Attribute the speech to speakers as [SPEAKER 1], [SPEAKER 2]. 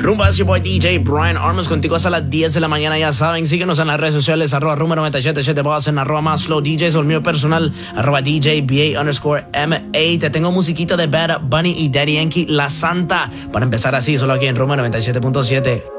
[SPEAKER 1] Rumba, es your boy DJ Brian Armas contigo hasta las 10 de la mañana, ya saben. Síguenos en las redes sociales, @Rumba 977 Boss, en @MásFlowDJs, o el mío personal, @DJBA_MA. Te tengo musiquita de Bad Bunny y Daddy Yankee, La Santa, para empezar así, solo aquí en Rumba 97.7.